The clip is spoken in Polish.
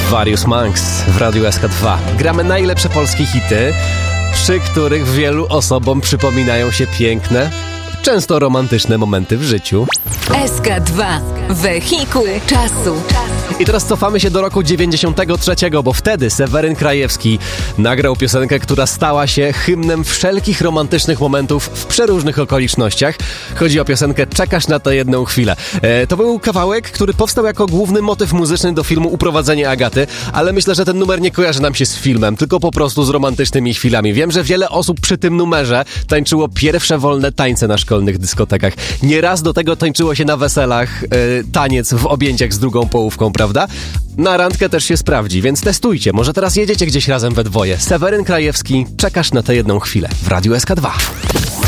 Various Monks w Radiu SK2. Gramy najlepsze polskie hity, przy których wielu osobom przypominają się piękne, często romantyczne momenty w życiu. SK2. Wehikuł czasu. I teraz cofamy się do roku 93, bo wtedy Seweryn Krajewski nagrał piosenkę, która stała się hymnem wszelkich romantycznych momentów w przeróżnych okolicznościach. Chodzi o piosenkę Czekasz na tę jedną chwilę. To był kawałek, który powstał jako główny motyw muzyczny do filmu Uprowadzenie Agaty, ale myślę, że ten numer nie kojarzy nam się z filmem, tylko po prostu z romantycznymi chwilami. Wiem, że wiele osób przy tym numerze tańczyło pierwsze wolne tańce na szkolnych dyskotekach. Nieraz do tego tańczyło się na weselach, taniec w objęciach z drugą połówką, prawda? Na randkę też się sprawdzi, więc testujcie. Może teraz jedziecie gdzieś razem we dwoje. Seweryn Krajewski, Czekasz na tę jedną chwilę w Radiu SK2.